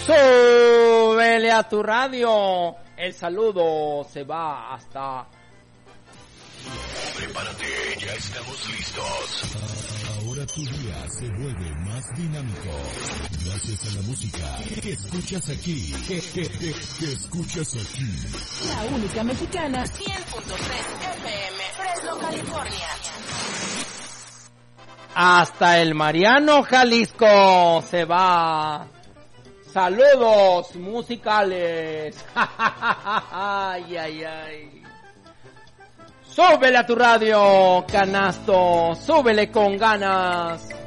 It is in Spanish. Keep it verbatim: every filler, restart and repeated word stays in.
Súbele a tu radio. El saludo se va hasta... Prepárate, ya estamos listos. Ahora tu día se vuelve más dinámico. Gracias a la música que escuchas aquí. Que, que, que, que escuchas aquí. La única mexicana, cien punto tres F M, Fresno, California. Hasta el Mariano, Jalisco se va. Saludos musicales. Ay, ay, ay. Súbele a tu radio, canasto. Súbele con ganas.